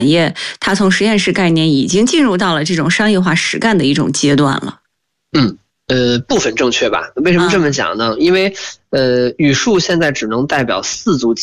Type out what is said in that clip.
业，它从实验室概念已经进入到了这种商业化实干的一种阶段了。 部分正确吧？为什么这么讲呢？因为语数现在只能代表4组